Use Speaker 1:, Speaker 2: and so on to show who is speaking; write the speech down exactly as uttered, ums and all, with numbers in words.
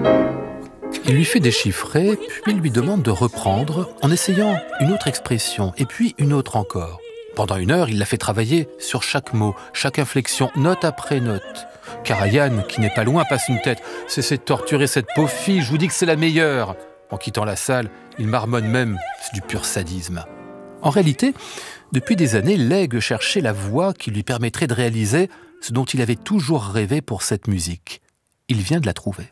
Speaker 1: Il lui fait déchiffrer, puis il lui demande de reprendre en essayant une autre expression, et puis une autre encore. Pendant une heure, il l'a fait travailler sur chaque mot, chaque inflexion, note après note. Karajan, qui n'est pas loin, passe une tête. « Cessez de torturer cette pauvre fille, je vous dis que c'est la meilleure !» En quittant la salle, il marmonne même « c'est du pur sadisme ». En réalité, depuis des années, Legge cherchait la voix qui lui permettrait de réaliser ce dont il avait toujours rêvé pour cette musique. Il vient de la trouver.